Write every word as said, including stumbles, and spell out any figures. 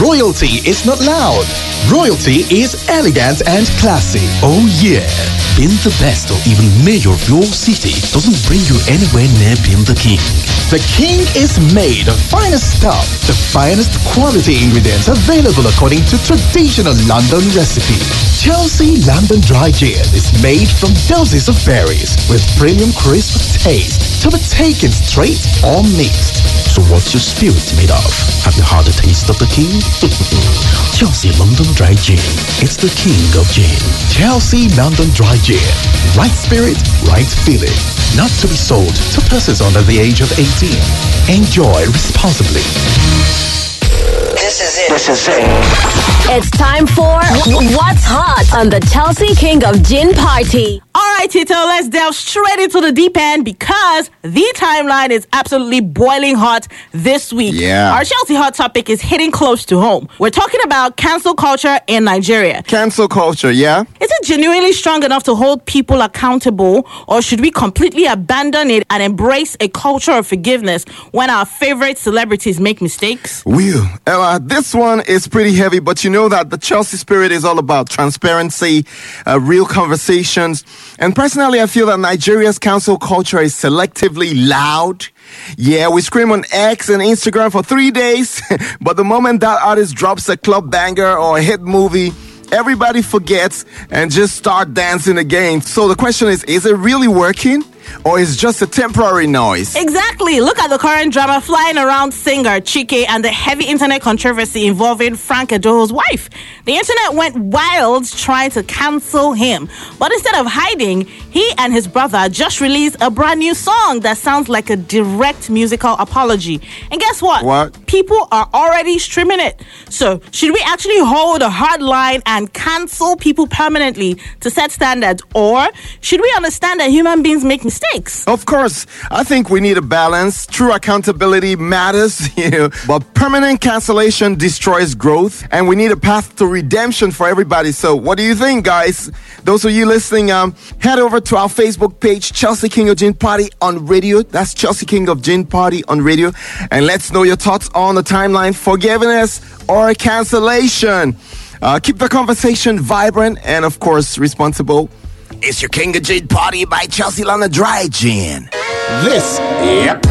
Royalty is not loud. Royalty is elegant and classy. Oh yeah. Being the best or even mayor of your city doesn't bring you anywhere near being the king. The king is made of finest stuff, the finest quality ingredients available according to traditional London recipe. Chelsea London Dry Gin is made from dozens of berries with premium crisp taste to be taken straight or mixed. So what's your spirit made of? Have you had a taste of the king? Chelsea London Dry Gin. It's the king of gin. Chelsea London Dry Gin. Right spirit, right feeling. Not to be sold to persons under the age of eighteen. Enjoy responsibly. This is it. This is it. It's time for What's Hot on the Chelsea King of Gin Party. All right, Tito, let's delve straight into the deep end because the timeline is absolutely boiling hot this week. Yeah. Our Chelsea Hot topic is hitting close to home. We're talking about cancel culture in Nigeria. Cancel culture, yeah? Is it genuinely strong enough to hold people accountable, or should we completely abandon it and embrace a culture of forgiveness when our favorite celebrities make mistakes? Well, Ella, this one is pretty heavy, but you know that the Chelsea spirit is all about transparency, uh, real conversations. And personally, I feel that Nigeria's cancel culture is selectively loud. Yeah, we scream on X and Instagram for three days, but the moment that artist drops a club banger or a hit movie, everybody forgets and just start dancing again. So the question is, is it really working? Or is it just a temporary noise? Exactly. Look at the current drama flying around singer Chike and the heavy internet controversy involving Frank Adoho's wife. The internet went wild trying to cancel him. But instead of hiding, he and his brother just released a brand new song that sounds like a direct musical apology. And guess what? What? People are already streaming it. So should we actually hold a hard line and cancel people permanently to set standards? Or should we understand that human beings make mistakes? Of course, I think we need a balance. True accountability matters, you know, but permanent cancellation destroys growth, and we need a path to redemption for everybody. So, what do you think, guys? Those of you listening, um, head over to our Facebook page, Chelsea King of Gin Party on radio. That's Chelsea King of Gin Party on radio, and let's know your thoughts on the timeline: forgiveness or cancellation. Uh, keep the conversation vibrant and, of course, responsible. It's your King of Gin Party by Chelsea London Dry Gin. This, yep,